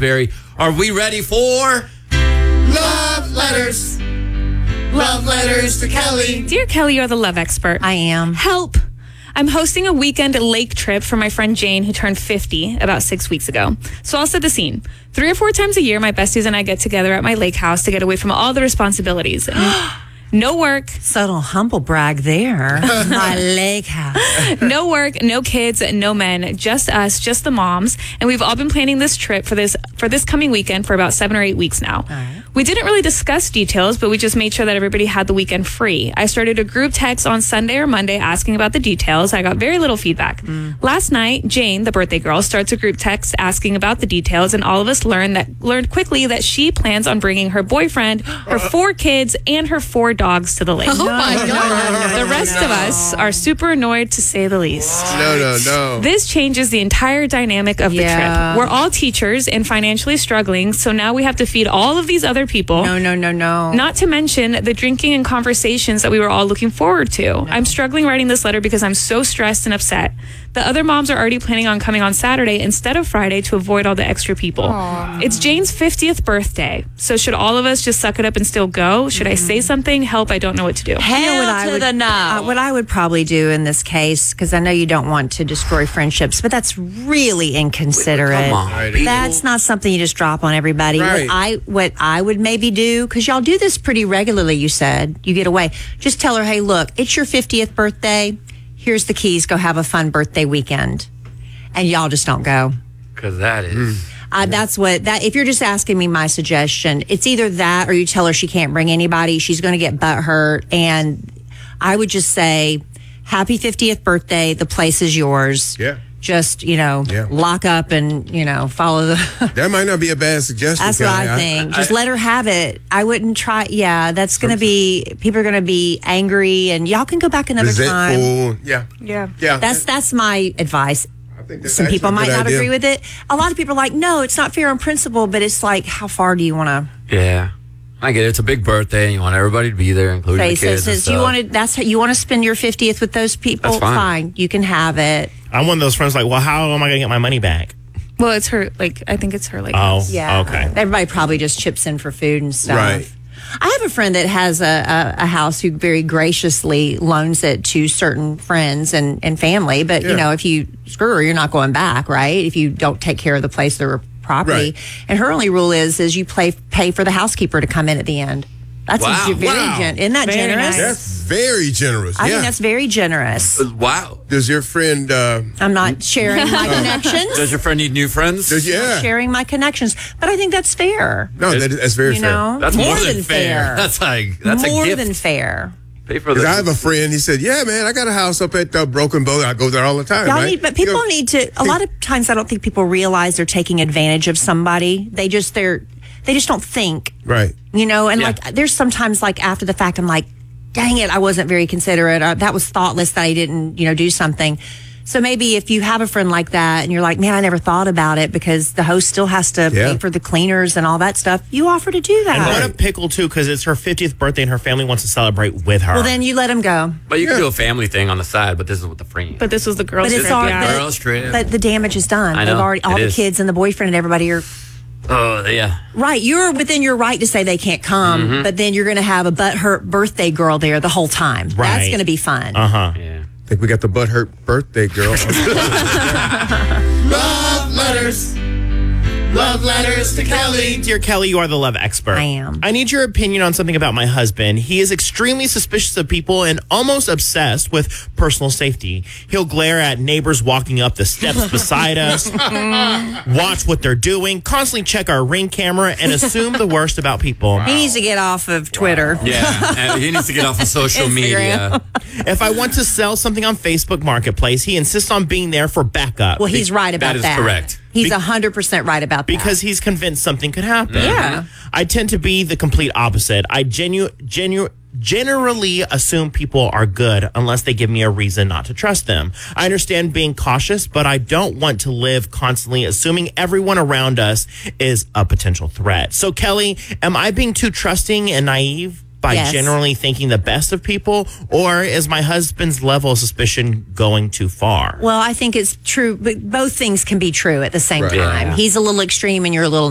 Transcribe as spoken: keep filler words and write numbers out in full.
Asbury. Are we ready for Love Letters? Love Letters to Kelly. Dear Kelly, you're the love expert. I am. Help. I'm hosting a weekend lake trip for my friend Jane, who turned fifty about six weeks ago. So I'll set the scene. Three or four times a year, my besties and I get together at my lake house to get away from all the responsibilities. No work. Subtle humble brag there. My lake house. No work, no kids, no men, just us, just the moms. And we've all been planning this trip for this for this coming weekend for about seven or eight weeks now. Right. We didn't really discuss details, but we just made sure that everybody had the weekend free. I started a group text on Sunday or Monday asking about the details. I got very little feedback. Mm. Last night, Jane, the birthday girl, starts a group text asking about the details, and all of us learned that learned quickly that she plans on bringing her boyfriend, her four kids, and her four dogs to the lake. Oh my God. The rest of us are super annoyed, to say the least. No, no, no. This changes the entire dynamic of the Yeah. trip. We're all teachers and financially struggling, so now we have to feed all of these other people. No, no, no, no. Not to mention the drinking and conversations that we were all looking forward to. No. I'm struggling writing this letter because I'm so stressed and upset. The other moms are already planning on coming on Saturday instead of Friday to avoid all the extra people. Aww. It's Jane's fiftieth birthday, so should all of us just suck it up and still go? Should mm-hmm. I say something? Help, I don't know what to do. Hell you know what I to would, the no. Uh, what I would probably do in this case, because I know you don't want to destroy friendships, but that's really inconsiderate. Come on, that's not something you just drop on everybody. Right. What I what I would maybe do, because y'all do this pretty regularly, you said, you get away. Just tell her, hey, look, it's your fiftieth birthday. Here's the keys. Go have a fun birthday weekend. And y'all just don't go. Because that is... Mm. Uh, that's what that. If you're just asking me my suggestion, it's either that or you tell her she can't bring anybody. She's going to get butthurt. And I would just say, happy fiftieth birthday. The place is yours. Yeah. Just, you know, Yeah. lock up and, you know, follow the... That might not be a bad suggestion. That's what Kelly. I think. I, just I, let her have it. I wouldn't try. Yeah, that's going to be... People are going to be angry, and y'all can go back another time. resentful. Yeah. Yeah. Yeah. That's that's my advice. I think that's Some people actually a might good not idea. agree with it. A lot of people are like, no, it's not fair on principle, but it's like, how far do you want to... Yeah. I get it. It's a big birthday, and you want everybody to be there, including face the kids it? and Since you stuff. wanted, that's how you want to spend your fiftieth with those people. That's fine. You can have it. I'm one of those friends like, well, how am I going to get my money back? Well, it's her, like, I think it's her, like... Oh, Yeah. okay. Everybody probably just chips in for food and stuff. Right. I have a friend that has a, a, a house who very graciously loans it to certain friends and, and family. But, Yeah. you know, if you screw her, you're not going back, right? If you don't take care of the place or property. Right. And her only rule is, is you play, pay for the housekeeper to come in at the end. That's Wow. a very Wow. gen- isn't that Very generous? nice. That's very generous. I yeah. think that's very generous. Wow. Does your friend... Uh, I'm not sharing my connections. Does your friend need new friends? does, yeah. Sharing my connections, but I think that's fair. No, that, that's very You fair. know, That's more, than, than fair. That's like that's more a gift. than fair. Pay for 'Cause the. I have a friend, he said, yeah, man, I got a house up at uh, Broken Bow. I go there all the time. Y'all right? need, but people You know, need to. A lot of times, I don't think people realize they're taking advantage of somebody. They just they're they just don't think, Right. you know. And Yeah. like, there's sometimes like after the fact, I'm like, dang it, I wasn't very considerate. Uh, that was thoughtless that I didn't, you know, do something. So maybe if you have a friend like that and you're like, man, I never thought about it because the host still has to Yeah. pay for the cleaners and all that stuff, you offer to do that. And what a pickle, too, because it's her fiftieth birthday and her family wants to celebrate with her. Well, then you let them go. But you can do a family thing on the side. But this is with the friend. But this was the girl's But it's trip, all, yeah. but, Girls trip. but the damage is done. I They've know, already all it the is. kids and the boyfriend and everybody are Oh yeah. right. You're within your right to say they can't come, Mm-hmm. but then you're going to have a butthurt birthday girl there the whole time. That's Right. going to be fun. Uh huh. Yeah. I think we got the butthurt birthday girl. Love Letters. Love Letters to Kelly. Dear Kelly, you are the love expert. I am. I need your opinion on something about my husband. He is extremely suspicious of people and almost obsessed with personal safety. He'll glare at neighbors walking up the steps beside us, watch what they're doing, constantly check our Ring camera, and assume the worst about people. He needs to get off of Twitter. Yeah. And he needs to get off of social media. If I want to sell something on Facebook Marketplace, he insists on being there for backup. Well, he's right about is that. correct. He's one hundred percent right about that. because he's convinced something could happen. Yeah. I tend to be the complete opposite. I genu- genu- generally assume people are good unless they give me a reason not to trust them. I understand being cautious, but I don't want to live constantly assuming everyone around us is a potential threat. So, Kelly, am I being too trusting and naive by Yes. generally thinking the best of people, or is my husband's level of suspicion going too far? Well, I think it's true, but both things can be true at the same Right. time. Yeah. He's a little extreme and you're a little